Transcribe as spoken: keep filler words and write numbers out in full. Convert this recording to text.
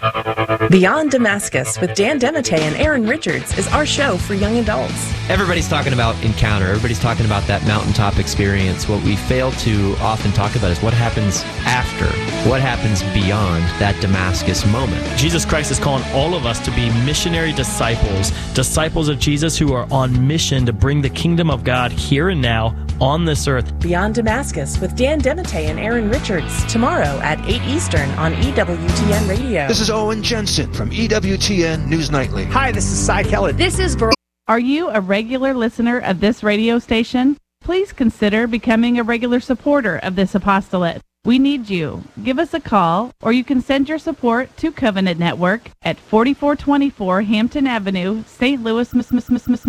Beyond Damascus with Dan Dematteis and Aaron Richards is our show for young adults. Everybody's talking about encounter. Everybody's talking about that mountaintop experience. What we fail to often talk about is what happens after, what happens beyond that Damascus moment. Jesus Christ is calling all of us to be missionary disciples, disciples of Jesus who are on mission to bring the kingdom of God here and now on this earth. Beyond Damascus with Dan Dematteis and Aaron Richards, tomorrow at eight Eastern on E W T N Radio. This is Owen Jensen from E W T N News Nightly. Hi, this is Cy Kelly. This is Ver- Are you a regular listener of this radio station? Please consider becoming a regular supporter of this apostolate. We need you. Give us a call, or you can send your support to Covenant Network at forty-four twenty-four Hampton Avenue, Saint Louis, Miss Miss Miss Miss